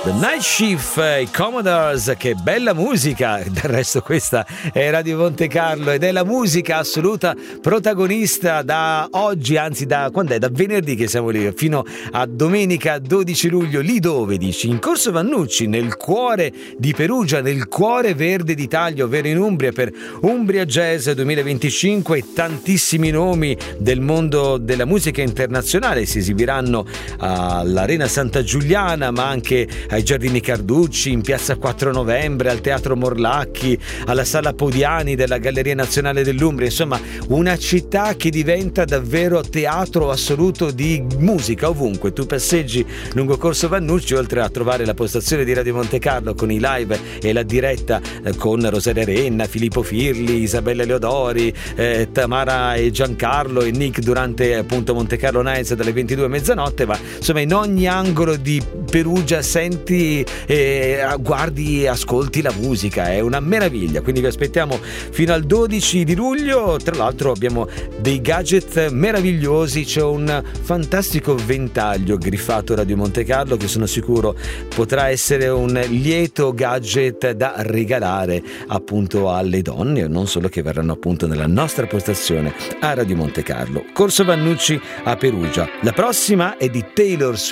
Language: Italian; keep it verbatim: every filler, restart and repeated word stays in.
The Night Shift, i Commodores, che bella musica. Del resto questa è Radio Monte Carlo ed è la musica assoluta protagonista da oggi, anzi da quando è? Da venerdì che siamo lì, fino a domenica dodici luglio. Lì dove dici? In Corso Vannucci, nel cuore di Perugia, nel cuore verde d'Italia, ovvero in Umbria, per Umbria Jazz duemilaventicinque. Tantissimi nomi del mondo della musica internazionale si esibiranno all'Arena Santa Giuliana, ma anche ai Giardini Carducci, in piazza quattro novembre, al Teatro Morlacchi, alla Sala Podiani della Galleria Nazionale dell'Umbria. Insomma, una città che diventa davvero teatro assoluto di musica ovunque tu passeggi lungo Corso Vannucci, oltre a trovare la postazione di Radio Monte Carlo con i live e la diretta con Rosaria Renna, Filippo Firli, Isabella Leodori, eh, Tamara e Giancarlo e Nick durante appunto Monte Carlo Nights dalle ventidue a mezzanotte. Ma insomma, in ogni angolo di Perugia senti, eh, guardi, ascolti la musica, è una meraviglia. Quindi vi aspettiamo fino al dodici di luglio. Tra l'altro abbiamo dei gadget meravigliosi, c'è un fantastico ventaglio griffato Radio Monte Carlo che sono sicuro potrà essere un lieto gadget da regalare appunto alle donne, non solo, che verranno appunto nella nostra postazione a Radio Monte Carlo, Corso Vannucci a Perugia. La prossima è di Taylor Swift.